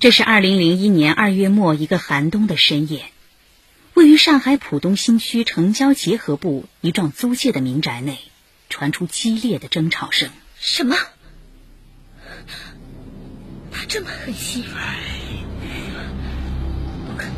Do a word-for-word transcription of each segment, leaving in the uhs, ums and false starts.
这是二零零一年二月末一个寒冬的深夜，位于上海浦东新区城郊结合部一幢租界的民宅内，传出激烈的争吵声。 什么？他这么狠心？不可能！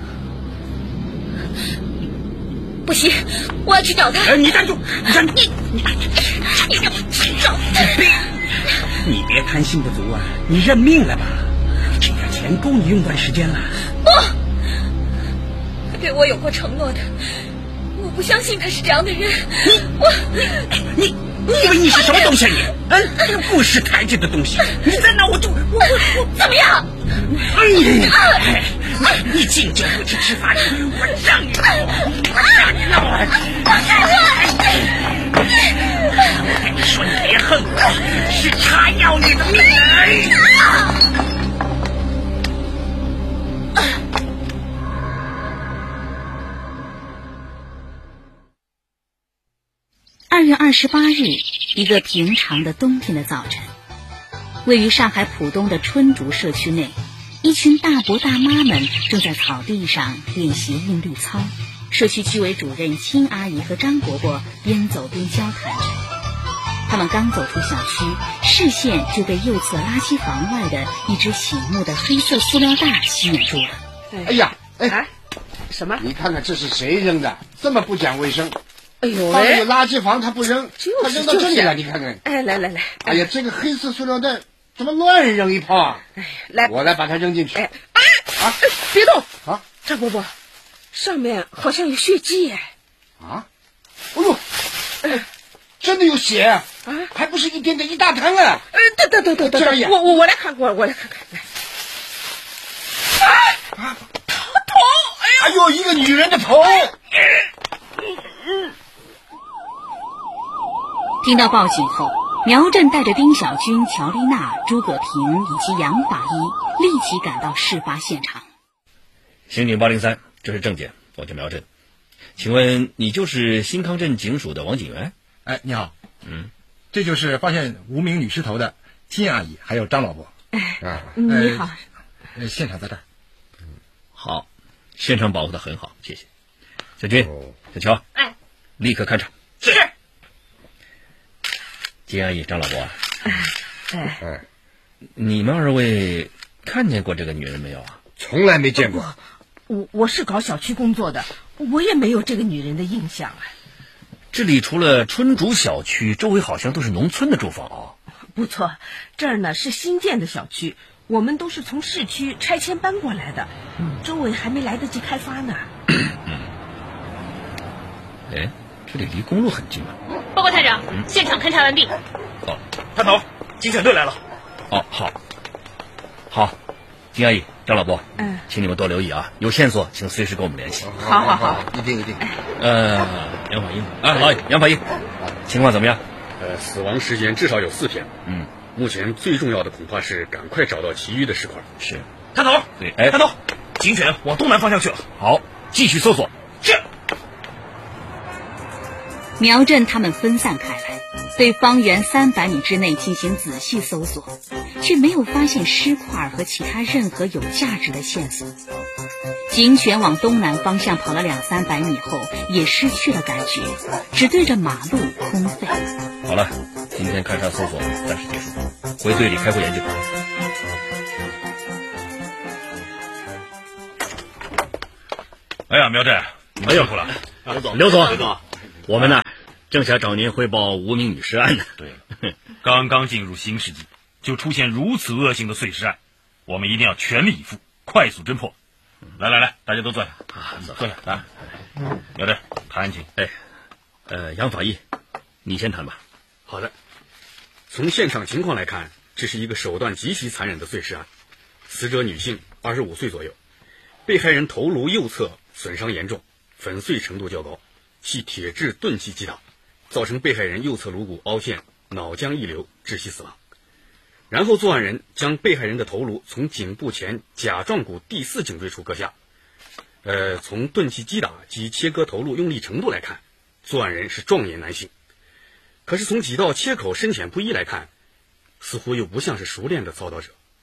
不行，我要去找他！ 哎，你站住！你站住！ 你你你让我去找他！ 你别贪心不足啊！你认命了吧？这点钱够你用段时间了。 不，他对我有过承诺的，我不相信他是这样的人。 你我你你以为你是什么东西啊你？嗯，不识抬举的东西！你再闹我就我我我怎么样？ 哎呀！你敬酒不吃吃饭，我让你闹，我让你闹！ 放开我！我跟你说，你别恨我，是他要你的命！ 二月二十八日，一个平常的冬天的早晨，位于上海浦东的春竹社区内，一群大伯大妈们正在草地上练习韵律操。社区居委主任金阿姨和张伯伯边走边交谈着。他们刚走出小区，视线就被右侧垃圾房外的一只醒目的黑色塑料袋吸引住了。 哎呀，哎， 啊、什么？ 你看看这是谁扔的？这么不讲卫生！ 哎呦， 放这个垃圾房他不扔， 就是他扔到这里了，你看看。 哎，来来来， 哎呀，这个黑色塑料袋怎么乱扔一泡啊？ 哎，来， 我来把它扔进去。 哎啊啊！别动啊！ 张伯伯，上面好像有血迹哎。 啊！哎呦，哎，真的有血啊！ 啊， 还不是一点点一大滩了。 哎，等等等等等， 这样我我我来看，我我来看看，来。啊啊！头！ 哎呦，一个女人的头！ 听到报警后，苗震带着丁小军、乔丽娜、诸葛平以及杨法医立即赶到事发现场。 刑警八零三，这是郑检，我叫苗震，请问你就是新康镇警署的王警员？ 哎，你好， 嗯， 这就是发现无名女尸头的金阿姨，还有张老伯。 哎， 啊， 你好， 呃，现场在这儿。 好，现场保护的很好，谢谢。小军、 哦、 小乔， 哎， 立刻看场。 是。 金阿姨、张老伯， 哎哎， 你们二位看见过这个女人没有啊？ 从来没见过。 我我是搞小区工作的，我也没有这个女人的印象啊。 这里除了春竹小区，周围好像都是农村的住房啊。 不错，这儿呢是新建的小区，我们都是从市区拆迁搬过来的，周围还没来得及开发呢。 哎，这里离公路很近啊。 报告探长，嗯、现场勘查完毕。 哦， 探头，警犬队来了。 哦，好，好，金阿姨、张老伯， 嗯， 请你们多留意啊，有线索请随时跟我们联系。 好好好， 一定一定。 呃，杨法医啊，老杨法医，情况怎么样？ 呃，死亡时间至少有四天。 嗯， 目前最重要的恐怕是赶快找到其余的尸块。 是， 探头， 对，哎， 探头，警犬往东南方向去了。 好，继续搜索。 是。 苗震他们分散开来，对方圆三百米之内进行仔细搜索，却没有发现尸块和其他任何有价值的线索。警犬往东南方向跑了两三百米后，也失去了感觉，只对着马路空吠。 好了，今天勘察搜索暂时结束，回队里开会研究。 哎呀，苗震，你们辛苦了。 刘总，刘总，刘总，我们呢正想找您汇报无名女尸案呢。 对，刚刚进入新世纪，就出现如此恶性的碎尸案，我们一定要全力以赴，快速侦破。来来来，大家都坐下，啊、坐下来。苗震，谈案情。 哎，呃，杨法医，你先谈吧。 好的，从现场情况来看，这是一个手段极其残忍的碎尸案。死者女性，二十五岁左右，被害人头颅右侧损伤严重，粉碎程度较高，系铁质钝器击打，造成被害人右侧颅骨凹陷，脑浆溢流，窒息死亡。然后作案人将被害人的头颅从颈部前甲状骨第四颈椎处割下。呃，从钝器击打及切割头颅用力程度来看，作案人是壮年男性。可是从几道切口深浅不一来看，似乎又不像是熟练的操刀者。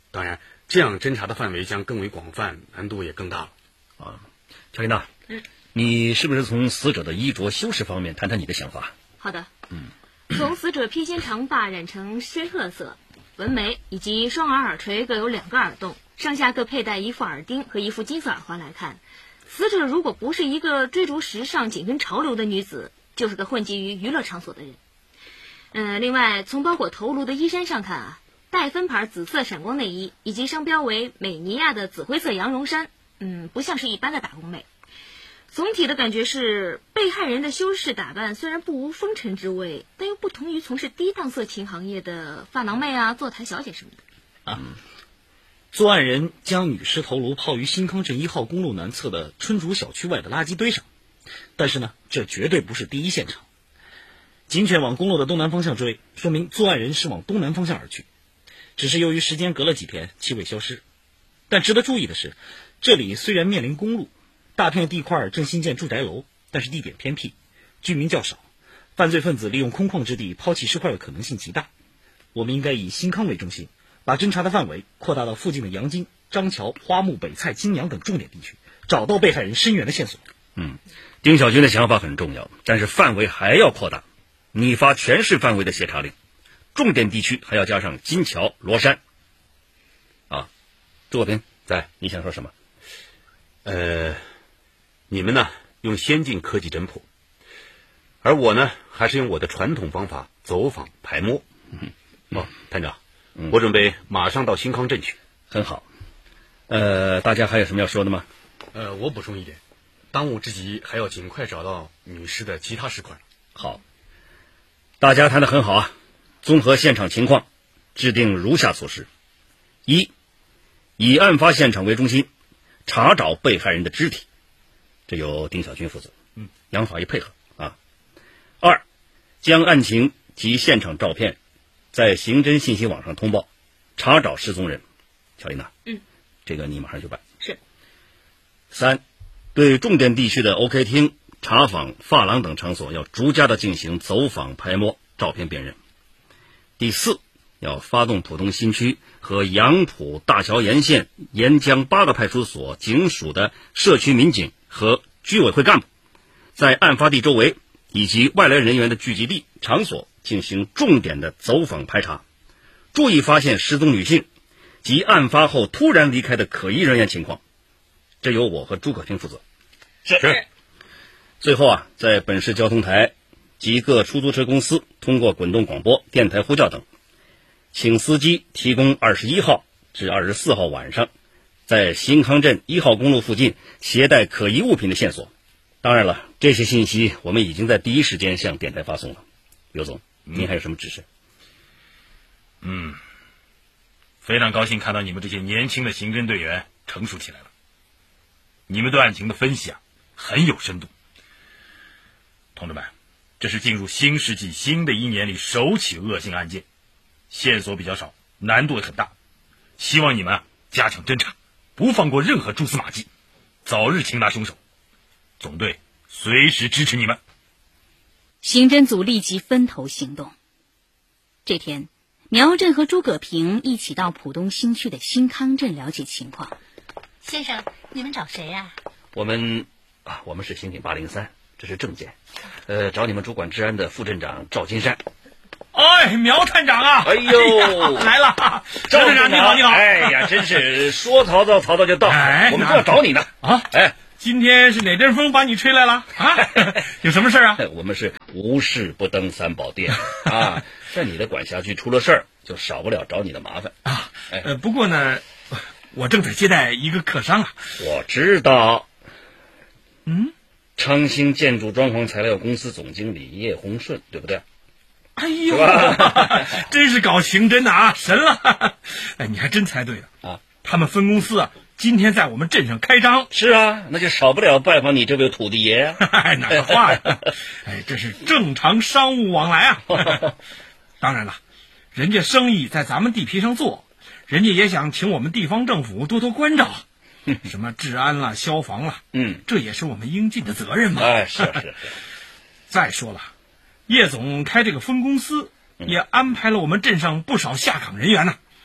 当然，这样侦查的范围将更为广泛，难度也更大了。 啊，乔琳娜，嗯，你是不是从死者的衣着修饰方面谈谈你的想法？ 好的， 嗯， 从死者披肩长发染成深褐色，纹眉以及双耳耳垂各有两个耳洞，上下各佩戴一副耳钉和一副金丝耳环来看，死者如果不是一个追逐时尚、紧跟潮流的女子，就是个混迹于娱乐场所的人。嗯、呃，另外从包裹头颅的衣衫上看啊，带分牌紫色闪光内衣以及商标为美尼亚的紫灰色羊绒衫，嗯，不像是一般的打工妹。总体的感觉是，被害人的修饰打扮虽然不无风尘之味，但又不同于从事低档色情行业的发廊妹啊、坐台小姐什么的。 啊，作案人将女尸头颅抛于新康镇一号公路南侧的春竹小区外的垃圾堆上，但是呢，这绝对不是第一现场。警犬往公路的东南方向追，说明作案人是往东南方向而去。只是由于时间隔了几天，其未消失。但值得注意的是，这里虽然面临公路，大片地块正新建住宅楼，但是地点偏僻，居民较少，犯罪分子利用空旷之地抛弃尸块的可能性极大。我们应该以新康为中心，把侦查的范围扩大到附近的杨金、张桥、花木、北蔡、金阳等重点地区，找到被害人申源的线索。 嗯，丁小军的想法很重要，但是范围还要扩大，拟发全市范围的协查令，重点地区还要加上金桥、罗山。啊，朱国平，在，你想说什么？ 呃，你们呢用先进科技侦破，而我呢还是用我的传统方法走访排摸。 嗯， 哦，探长， 嗯， 我准备马上到新康镇去。 很好。呃，大家还有什么要说的吗？ 呃，我补充一点，当务之急还要尽快找到女尸的其他尸块。 好，大家谈得很好啊。综合现场情况，制定如下措施：一，以案发现场为中心，查找被害人的肢体，这由丁小军负责， 嗯， 杨法医配合啊。二，将案情及现场照片在刑侦信息网上通报，查找失踪人。乔丽娜， 嗯， 这个你马上就办。 是。 三，对重点地区的 OK 厅、茶坊、发廊等场所要逐家的进行走访排摸、照片辨认。第四，要发动浦东新区和杨浦大桥沿线沿江八个派出所、警署的社区民警和居委会干部，在案发地周围以及外来人员的聚集地、场所进行重点的走访排查，注意发现失踪女性及案发后突然离开的可疑人员情况。这由我和朱可平负责。 是。是。 最后啊，在本市交通台及各出租车公司通过滚动广播、电台呼叫等，请司机提供二十一号至二十四号晚上在新康镇一号公路附近携带可疑物品的线索。当然了，这些信息我们已经在第一时间向电台发送了。刘总，您还有什么指示？ 嗯，非常高兴看到你们这些年轻的刑侦队员成熟起来了。你们对案情的分析啊，很有深度。同志们，这是进入新世纪新的一年里首起恶性案件，线索比较少，难度也很大。希望你们啊加强侦查，不放过任何蛛丝马迹，早日擒拿凶手。总队随时支持你们。 刑侦组立即分头行动。这天，苗振和朱葛平一起到浦东新区的新康镇了解情况。 先生，你们找谁呀、啊？ 我们啊，我们是刑警八零三，这是证件。呃，找你们主管治安的副镇长赵金山。 哎，苗探长啊！ 哎呦， 哎来了，赵镇长你好，你好！ 哎呀，真是说曹操，曹操就到，哎、我们正要找你呢。 啊，哎，今天是哪阵风把你吹来了啊？有什么事啊？ 我们是无事不登三宝殿啊，在你的管辖区出了事儿，就少不了找你的麻烦啊。哎、呃，不过呢，我正在接待一个客商啊。 我知道。 嗯。 昌兴建筑装潢材料公司总经理叶洪顺，对不对？ 哎呦，真是搞刑侦的啊，神了！哎，你还真猜对了啊！ 他们分公司啊，今天在我们镇上开张。 是啊，那就少不了拜访你这位土地爷啊！ 哎，哪个话呀？哎，这是正常商务往来啊！当然了，人家生意在咱们地皮上做，人家也想请我们地方政府多多关照。什么治安啦、消防啦， 嗯， 这也是我们应尽的责任嘛。 哎，是是是。 再说了，叶总开这个分公司，也安排了我们镇上不少下岗人员呢、啊。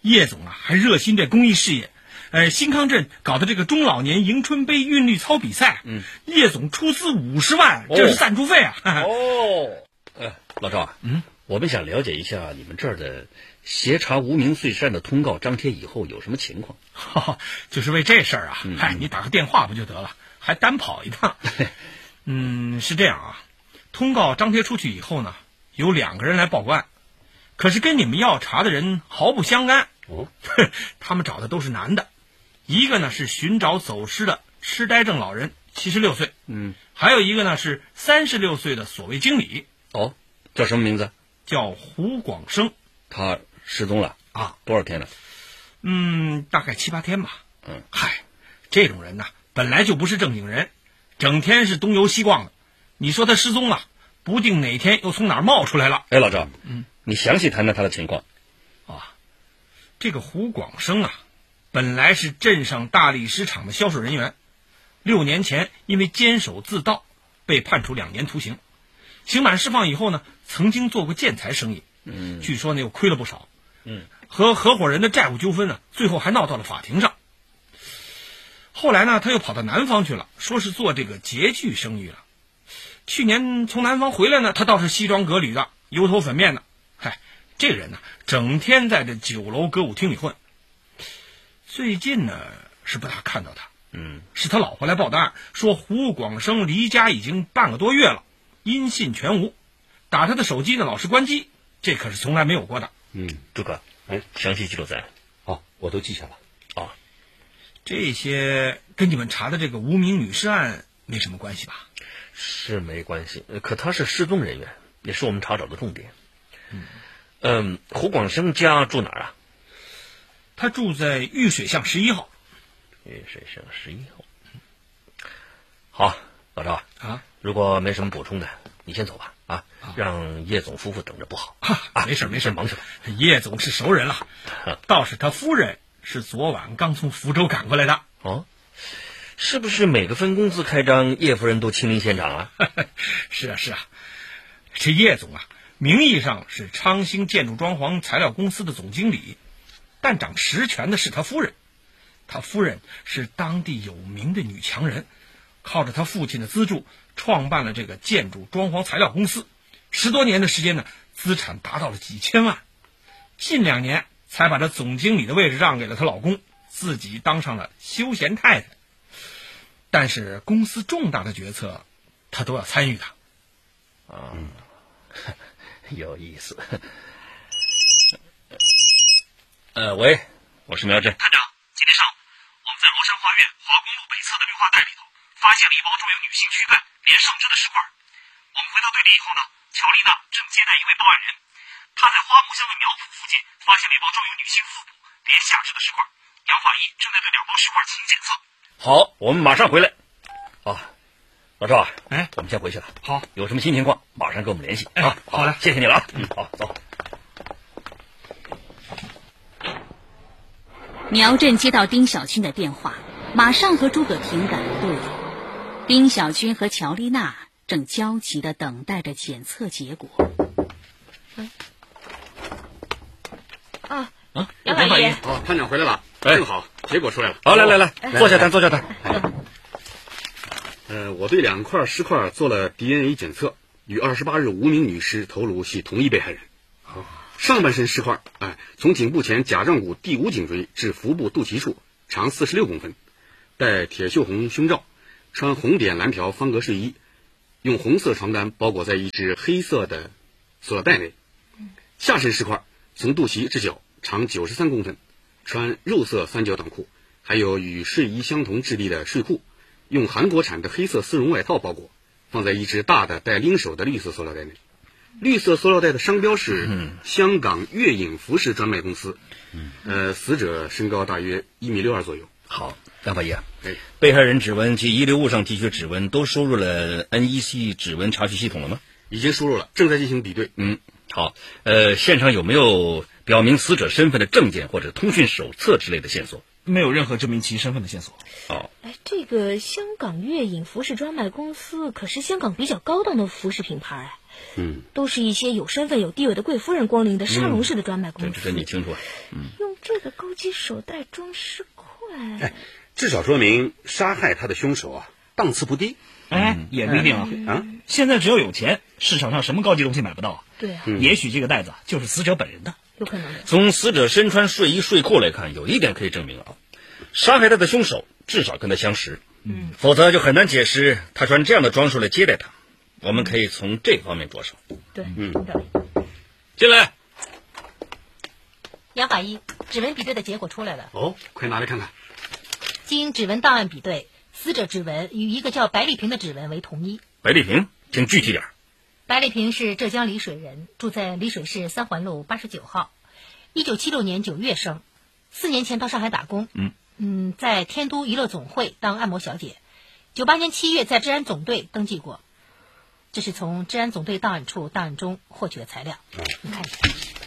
叶总啊还热心这公益事业。呃，新康镇搞的这个中老年迎春杯韵律操比赛，嗯，叶总出资五十万，这是赞助费啊。 哦，呃，老赵啊，嗯，我们想了解一下你们这儿的协查无名碎尸案的通告张贴以后有什么情况？ 哦，就是为这事儿啊，嗯、嗨，你打个电话不就得了，还单跑一趟。嗯，是这样啊，通告张贴出去以后呢，有两个人来报关，可是跟你们要查的人毫不相干。哦，他们找的都是男的。一个呢是寻找走失的痴呆症老人，七十六岁，嗯，还有一个呢是三十六岁的所谓经理。 哦，叫什么名字？ 叫胡广生。 他失踪了啊？ 多少天了？ 嗯，大概七八天吧。嗯，嗨，这种人呐，本来就不是正经人，整天是东游西逛的。你说他失踪了，不定哪天又从哪儿冒出来了。 哎，老赵，嗯，你详细谈谈他的情况。 啊，这个胡广生啊。本来是镇上大理石厂的销售人员，六年前因为监守自盗被判处两年徒刑。刑满释放以后呢，曾经做过建材生意，嗯，据说呢又亏了不少，嗯，和合伙人的债务纠纷呢，最后还闹到了法庭上。后来呢，他又跑到南方去了，说是做这个洁具生意了。去年从南方回来呢，他倒是西装革履的，油头粉面的。嗨，这个人呢，整天在这酒楼歌舞厅里混。最近呢是不大看到他，嗯，是他老婆来报的案，说胡广生离家已经半个多月了，音信全无，打他的手机呢老是关机，这可是从来没有过的。 嗯，朱哥，哎，详细记录在。 哦，我都记下了。 哦，这些跟你们查的这个无名女尸案没什么关系吧？ 是没关系，可他是失踪人员，也是我们查找的重点。嗯，嗯，胡广生家住哪儿啊？ 他住在玉水巷十一号。 玉水巷十一号。好，老赵啊，如果没什么补充的，你先走吧。啊，啊让叶总夫妇等着不好。 啊，没事没事， 忙去吧。 叶总是熟人了，倒是他夫人是昨晚刚从福州赶过来的。 哦，是不是每个分公司开张，叶夫人都亲临现场啊？ 是啊是啊，这叶总啊，名义上是昌兴建筑装潢材料公司的总经理。但掌实权的是他夫人，他夫人是当地有名的女强人，靠着他父亲的资助，创办了这个建筑装潢材料公司，十多年的时间呢，资产达到了几千万。近两年才把这总经理的位置让给了她老公，自己当上了休闲太太。但是公司重大的决策，她都要参与的。 啊，有意思。呃，喂，我是苗振。 探长，今天上午我们在罗山花苑华公路北侧的绿化带里头发现了一包装有女性躯干连上肢的尸块。我们回到队里以后呢，乔丽娜正接待一位报案人，她在花木乡的苗圃附近发现了一包装有女性腹部连下肢的尸块，杨法医正在对两包尸块进行检测。 好，我们马上回来。啊，老赵啊， 哎， 我们先回去了。 好， 有什么新情况马上跟我们联系。 哎， 啊， 好嘞， 谢谢你了啊。嗯，好，走。 苗振接到丁小军的电话，马上和诸葛平赶到队里。丁小军和乔丽娜正焦急地等待着检测结果。 嗯、啊啊， 杨法医， 哦，探长回来了，正好，结果出来了。 好，来来来，坐下谈，坐下谈。 呃，我对两块尸块做了 D N A 检测，与二十八日无名女尸头颅系同一被害人。好。上半身尸块，哎，从颈部前甲状骨第五颈椎至腹部肚脐处，长四十六公分，戴铁锈红胸罩，穿红点蓝条方格睡衣，用红色床单包裹在一只黑色的塑料袋内。下身尸块从肚脐至脚，长九十三公分，穿肉色三角短裤，还有与睡衣相同质地的睡裤，用韩国产的黑色丝绒外套包裹，放在一只大的带拎手的绿色塑料袋内。绿色塑料袋的商标是香港月影服饰专卖公司。嗯，呃，死者身高大约一米六二左右。 好，杨法医啊，哎，被害人指纹及遗留物上提取指纹都输入了 N E C 指纹查取系统了吗？ 已经输入了，正在进行比对。 嗯，好，呃，现场有没有表明死者身份的证件或者通讯手册之类的线索？ 没有任何证明其身份的线索。 哦， 哎，这个香港月影服饰专卖公司可是香港比较高档的服饰品牌， 嗯， 都是一些有身份、有地位的贵夫人光临的沙龙式的专卖公司。 这这你清楚啊？嗯， 用这个高级手袋装饰块， 哎，至少说明杀害他的凶手啊，档次不低。 哎，也不一定啊。 啊， 现在只要有钱，市场上什么高级东西买不到啊？ 对啊， 也许这个袋子就是死者本人的， 有可能的。 从死者身穿睡衣睡裤来看，有一点可以证明啊，杀害他的凶手至少跟他相识， 嗯， 否则就很难解释他穿这样的装束来接待他。我们可以从这方面着手。 对， 嗯， 进来。 杨法医，指纹比对的结果出来了。 哦，快拿来看看。 经指纹档案比对，死者指纹与一个叫白丽萍的指纹为同一。 白丽萍，请具体点。 白丽萍是浙江丽水人，住在丽水市三环路八十九号，一九七六年九月生，四年前到上海打工， 嗯嗯，在天都娱乐总会当按摩小姐，九八年七月在治安总队登记过。这是从治安总队档案处档案中获取的材料，你看一下。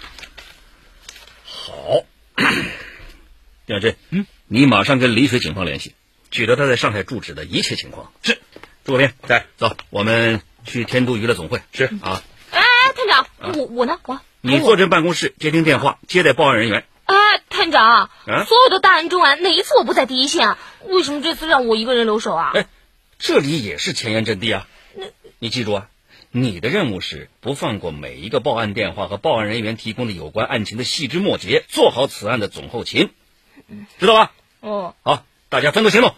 好，杨真，嗯，你马上跟丽水警方联系，取得他在上海住址的一切情况。 是， 朱国平，在，走，我们去天都娱乐总会。 是啊。 哎，探长，啊、我我呢？我你坐镇办公室接听电话，接待报案人员。 哎，探长， 啊， 所有的大案重案，哪一次我不在第一线？为什么这次让我一个人留守啊？ 哎，这里也是前沿阵地啊。 那你记住啊，你的任务是不放过每一个报案电话和报案人员提供的有关案情的细枝末节，做好此案的总后勤，知道吧？ 哦， 好，大家分头行动。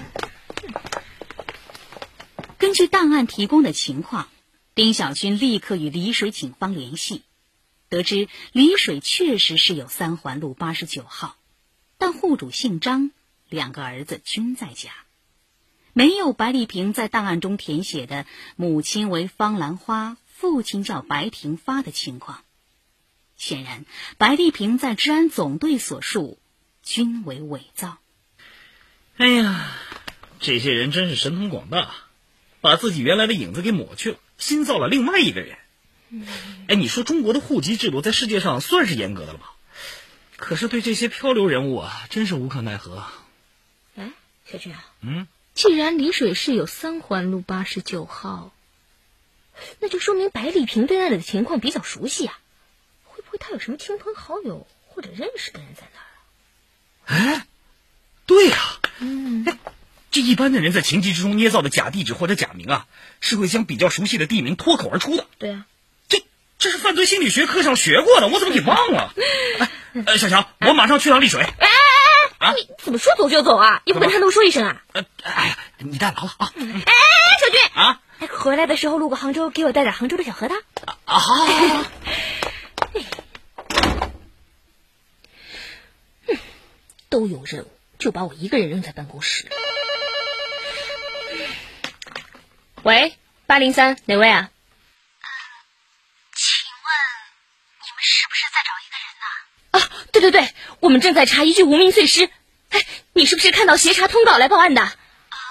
根据档案提供的情况，丁小军立刻与丽水警方联系，得知丽水确实是有三环路八十九号，但户主姓张，两个儿子均在家，没有白丽萍在档案中填写的母亲为方兰花，父亲叫白廷发的情况。显然，白丽萍在治安总队所述均为伪造。 哎呀，这些人真是神通广大，把自己原来的影子给抹去了，新造了另外一个人。哎，你说中国的户籍制度在世界上算是严格的了吧？可是对这些漂流人物啊，真是无可奈何。 哎，小军啊， 嗯， 既然丽水市有三环路八十九号，那就说明白丽萍对那里的情况比较熟悉啊。会不会他有什么亲朋好友或者认识的人在那儿啊？ 哎，对呀、啊， 嗯， 哎，这一般的人在情急之中捏造的假地址或者假名啊，是会将比较熟悉的地名脱口而出的。 对啊， 这这是犯罪心理学课上学过的，我怎么给忘了？哎，呃，小乔，我马上去趟丽水。 哎哎哎，你怎么说走就走啊？也不跟他都说一声啊？ 呃，哎呀，你代劳了啊！ 哎哎，小军啊， 哎，回来的时候路过杭州，给我带点杭州的小核桃。 啊，好，好，好。 都有任务，就把我一个人扔在办公室。喂，八零三，哪位啊？ 呃，请问你们是不是在找一个人呢？ 啊，对对对，我们正在查一具无名碎尸。哎，你是不是看到协查通告来报案的？ 呃，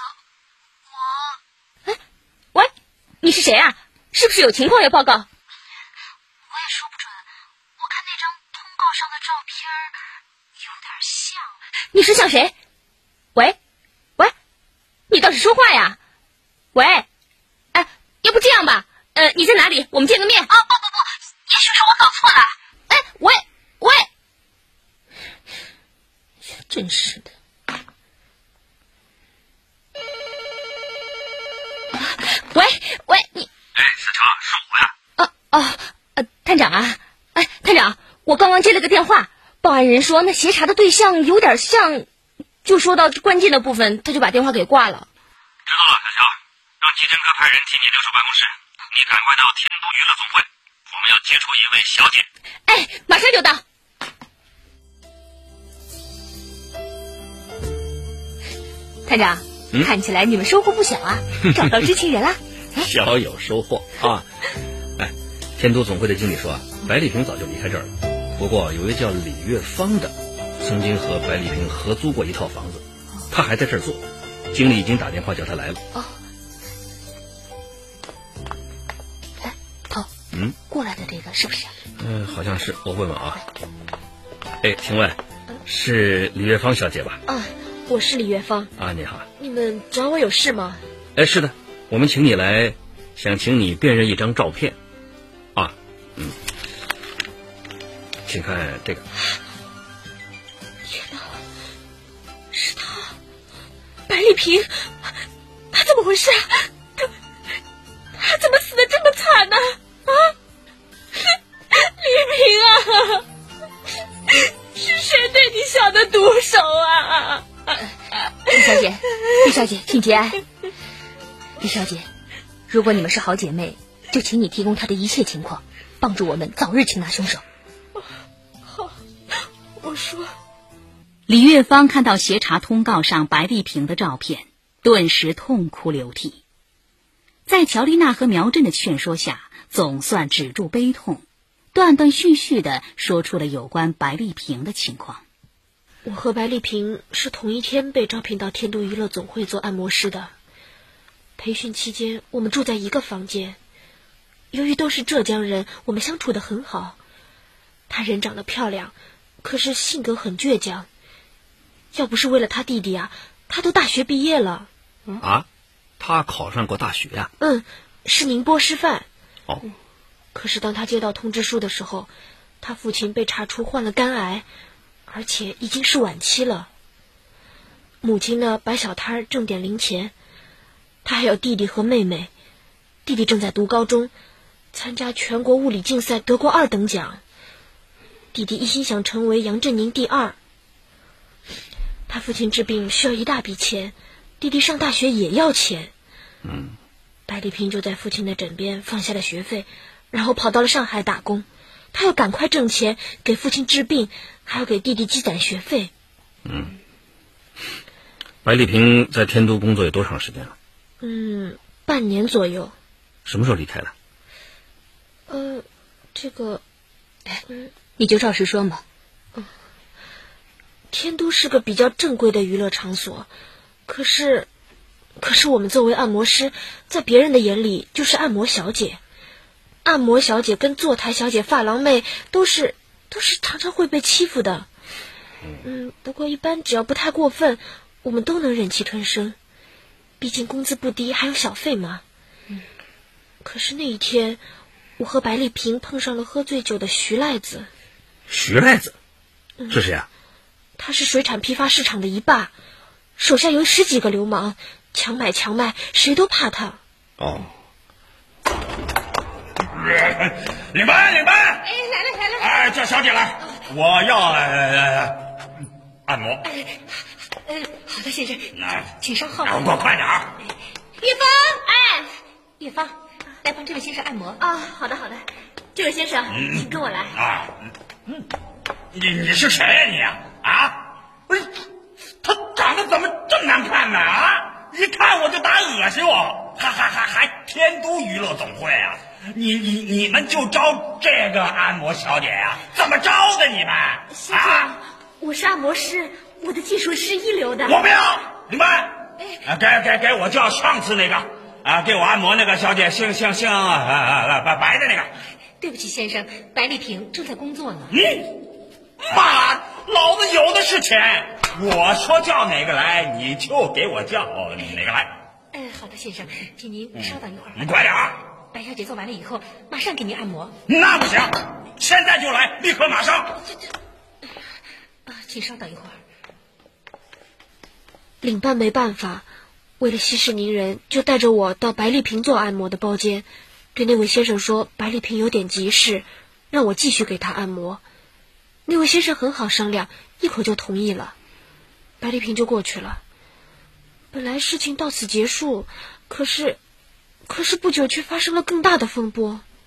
我……哎，喂，你是谁啊？是不是有情况要报告？我也说不准，我看那张通告上的照片有点像。 你是像谁？喂，喂，你倒是说话呀！喂，哎，要不这样吧，呃，你在哪里？我们见个面。 啊，不不不，也许是我搞错了。 哎，喂喂，真是的。喂喂，你。 哎，司长，是我呀。 哦哦，呃，探长啊，哎，探长，我刚刚接了个电话。报案人说那协查的对象有点像，就说到关键的部分，他就把电话给挂了。 知道了，小乔，让季真哥派人替你留守办公室，你赶快到天都娱乐总会，我们要接触一位小姐。 哎，马上就到。探长、嗯，看起来你们收获不小啊，找到知情人了。 小有收获啊！哎，天都总会的经理说啊，白丽萍早就离开这儿了。不过有一位叫李月芳的，曾经和白丽萍合租过一套房子，她还在这儿做，经理已经打电话叫她来了。 哦，哎，头， 嗯， 过来的这个是不是？ 嗯、呃，好像是，我问问啊。哎，请问是李月芳小姐吧？ 啊，我是李月芳。 啊，你好。 你们找我有事吗？ 哎，是的，我们请你来，想请你辨认一张照片， 请看这个。 天哪，是他，白丽萍，他怎么回事啊？他他怎么死得这么惨呢？啊，丽萍啊，是谁对你下的毒手啊？ 李小姐，李小姐，请节哀。李小姐，如果你们是好姐妹，就请你提供她的一切情况，帮助我们早日擒拿凶手。 好，我说。 李月芳看到协查通告上白丽萍的照片，顿时痛哭流涕。在乔丽娜和苗振的劝说下，总算止住悲痛，断断续续地说出了有关白丽萍的情况。 我和白丽萍是同一天被招聘到天都娱乐总会做按摩师的。培训期间，我们住在一个房间。由于都是浙江人，我们相处得很好。她人长得漂亮，可是性格很倔强。要不是为了她弟弟啊，她都大学毕业了。 嗯、啊，她考上过大学呀、 啊？嗯，是宁波师范。 哦。 可是当她接到通知书的时候，她父亲被查出患了肝癌。而且已经是晚期了。母亲呢，摆小摊挣点零钱。他还有弟弟和妹妹，弟弟正在读高中，参加全国物理竞赛得过二等奖。弟弟一心想成为杨振宁第二。他父亲治病需要一大笔钱，弟弟上大学也要钱。 嗯， 白丽萍就在父亲的枕边放下了学费，然后跑到了上海打工。他要赶快挣钱给父亲治病，还要给弟弟积攒学费。 嗯，白丽萍在天都工作有多长时间了？ 嗯，半年左右。 什么时候离开的？ 呃，这个， 嗯，你就照实说嘛。 嗯，天都是个比较正规的娱乐场所，可是，可是我们作为按摩师，在别人的眼里就是按摩小姐。按摩小姐跟坐台小姐、发廊妹都是都是常常会被欺负的。嗯，不过一般只要不太过分，我们都能忍气吞声。毕竟工资不低，还有小费嘛。 嗯。 可是那一天，我和白丽萍碰上了喝醉酒的徐赖子。 徐赖子？是谁啊？ 他是水产批发市场的一霸，手下有十几个流氓，强买强卖，谁都怕他。 哦。 领班，领班！ 哎，来了来了！ 哎，叫小姐来，我要呃按摩。 哎，呃，好的，先生，请稍后。 给我快点儿！ 叶芳，哎，叶芳，来帮这位先生按摩。 啊，好的好的，这位先生， 嗯、 请跟我来。 啊，嗯，你你是谁呀、啊、你啊？啊，不是，他长得怎么这么难看呢？啊，一看我就打恶心我，还还还还天都娱乐总会啊！你你你们就招这个按摩小姐呀、啊？怎么招的你们？ 先生、啊，我是按摩师，我的技术是一流的。 我不要，明白？啊，给给给我叫上次那个啊，给我按摩那个小姐，姓姓姓啊啊白白的那个。 对不起，先生，白丽萍正在工作呢。 你妈，老子有的是钱，我说叫哪个来，你就给我叫哪个来。 哎，好的，先生，请您稍等一会儿。 你快点儿。 白小姐做完了以后，马上给您按摩。 那不行，现在就来，立刻马上。 这这，啊，请稍等一会儿。 领班没办法，为了息事宁人，就带着我到白丽萍做按摩的包间，对那位先生说白丽萍有点急事，让我继续给她按摩。那位先生很好商量，一口就同意了。白丽萍就过去了。本来事情到此结束，可是。可是不久却发生了更大的风波。